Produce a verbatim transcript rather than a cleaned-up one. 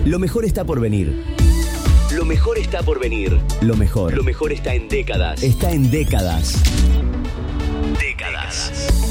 Lo mejor está por venir. Lo mejor está por venir. Lo mejor. Lo mejor está en décadas. Está en décadas. Décadas.